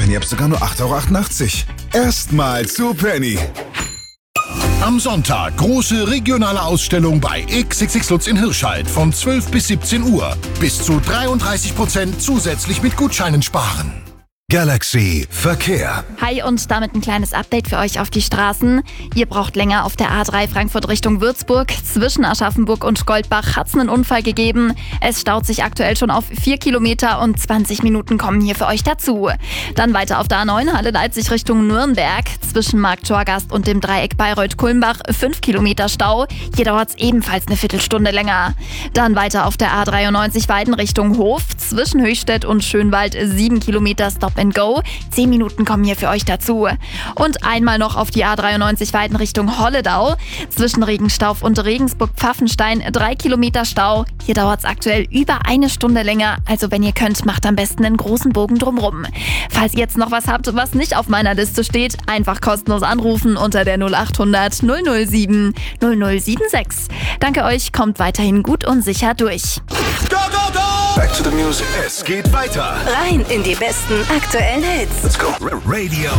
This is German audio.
Penny App sogar nur 8,88 €. Erstmal zu Penny. Am Sonntag große regionale Ausstellung bei XXX Lutz in Hirscheid von 12 bis 17 Uhr. Bis zu 33% zusätzlich mit Gutscheinen sparen. Galaxy Verkehr. Hi und damit ein kleines Update für euch auf die Straßen. Ihr braucht länger auf der A3 Frankfurt Richtung Würzburg. Zwischen Aschaffenburg und Goldbach hat es einen Unfall gegeben. Es staut sich aktuell schon auf 4 Kilometer und 20 Minuten kommen hier für euch dazu. Dann weiter auf der A9 Halle Leipzig Richtung Nürnberg. Zwischen Markt Torgast und dem Dreieck Bayreuth-Kulmbach 5 Kilometer Stau. Hier dauert es ebenfalls eine Viertelstunde länger. Dann weiter auf der A93 Weiden Richtung Hof. Zwischen Höchstädt und Schönwald 7 Kilometer Stop and Go. 10 Minuten kommen hier für euch dazu. Und einmal noch auf die A93 Weiden Richtung Holledau. Zwischen Regenstauf und Regensburg-Pfaffenstein 3 Kilometer Stau. Hier dauert es aktuell über eine Stunde länger. Also wenn ihr könnt, macht am besten einen großen Bogen drumrum. Falls ihr jetzt noch was habt, was nicht auf meiner Liste steht, einfach kostenlos anrufen unter der 0800 007 0076. Danke euch, kommt weiterhin gut und sicher durch. Go, go, go! Back to the music. Es geht weiter. Rein in die besten aktuellen Hits. Let's go. Radio